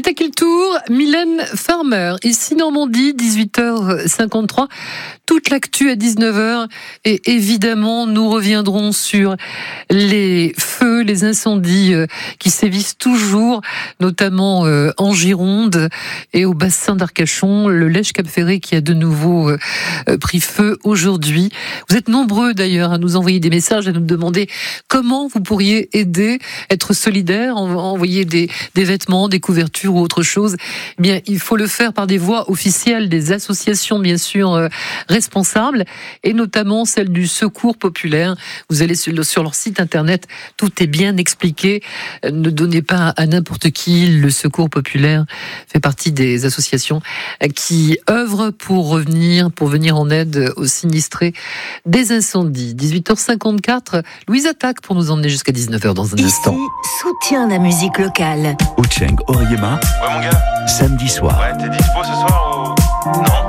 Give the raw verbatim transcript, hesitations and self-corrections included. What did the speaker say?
C'est à qui le tour? Mylène Farmer, ici Normandie, dix-huit heures cinquante-trois. Toute l'actu à dix-neuf heures. Et évidemment, nous reviendrons sur les feux, les incendies qui sévissent toujours, notamment en Gironde et au bassin d'Arcachon, le Lèche Cap Ferré qui a de nouveau pris feu aujourd'hui. Vous êtes nombreux d'ailleurs à nous envoyer des messages, à nous demander comment vous pourriez aider, être solidaire, envoyer des, des vêtements, des couvertures ou autre chose. Eh bien, il faut le faire par des voies officielles, des associations bien sûr euh, responsables, et notamment celle du Secours Populaire. Vous allez sur, sur leur site internet, tout est bien expliqué. Ne donnez pas à n'importe qui. Le Secours Populaire fait partie des associations qui œuvrent pour revenir, pour venir en aide aux sinistrés des incendies. dix-huit heures cinquante-quatre, Louise attaque pour nous emmener jusqu'à dix-neuf heures dans un Ici, instant. soutient la musique locale. Ocheng Oriema, Ouais mon gars. samedi soir. Ouais, t'es dispo ce soir ou... Non?